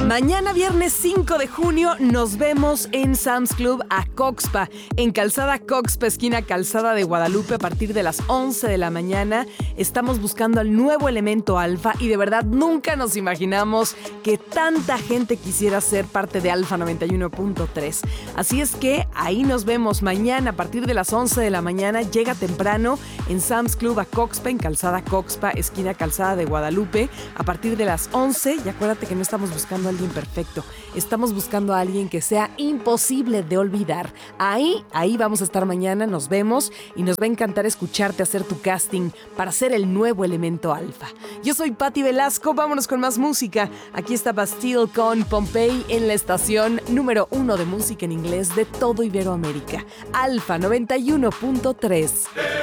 Mañana viernes 5 de junio nos vemos en Sam's Club Acoxpa, en Calzada Acoxpa, esquina Calzada de Guadalupe, a partir de las 11 de la mañana. Estamos buscando al nuevo elemento alfa y de verdad nunca nos imaginamos que tanta gente quisiera ser parte de Alfa 91.3. Así es que ahí nos vemos mañana a partir de las 11 de la mañana. Llega temprano en Sam's Club Acoxpa, en Calzada Acoxpa, esquina Calzada de Guadalupe, a partir de las 11. Y acuérdate que no estamos buscando a alguien perfecto, estamos buscando a alguien que sea imposible de olvidar. Ahí vamos a estar mañana, nos vemos y nos va a encantar escucharte hacer tu casting para ser el nuevo elemento alfa. Yo soy Patti Velasco, vámonos con más música. Aquí está Bastille con Pompeii en la estación número 1 de música en inglés de todo Iberoamérica, Alfa 91.3.